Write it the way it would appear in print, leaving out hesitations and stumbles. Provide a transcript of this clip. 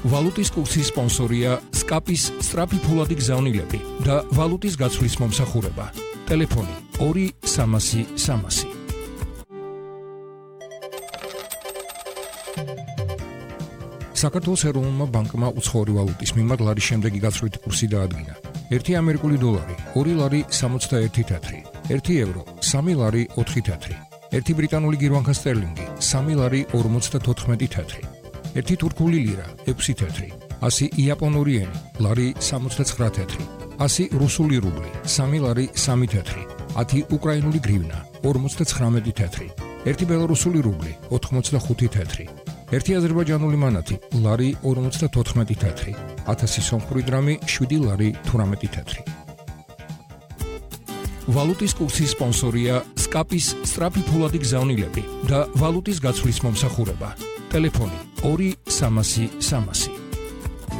ვალუტის კურსის სპონსორია SCAP-ის სწრაფი ფულადი გზავნილები და ვალუტის გაცვლის მომსახურება. ტელეფონი 2-300-300. საქართველოს ეროვნულმა ბანკმა უცხოური ვალუტის მიმართ ლარის შემდეგი გაცვლითი კურსი დაადგინა. 1 ამერიკული დოლარი 2 ლარი 61 თეთრი, 1 ევრო 3 ლარი 4 თეთრი, 1 ბრიტანული გირვანქა სტერლინგი 3 ლარი 54 თეთრი, 1 თურქული ლირა 6 თეთრი, 100 იაპონური ენი ლარი 69 თეთრი, 100 რუსული რუბლი 3 ლარი 3 თეთრი, 10 უკრაინული გრივნა 59 თეთრი, 1 ბელორუსული რუბლი 85 თეთრი, 1 აზერბაიჯანული მანათი ლარი 54 თეთრი, 1000 სომხური დრამი 7 ლარი 18 თეთრი. ვალუტის კურსის სპონსორია SCAP-ის სწრაფი ფულადი გზავნილები და ვალუტის გაცვლის მომსახურება. ტელეფონი 2-300-300.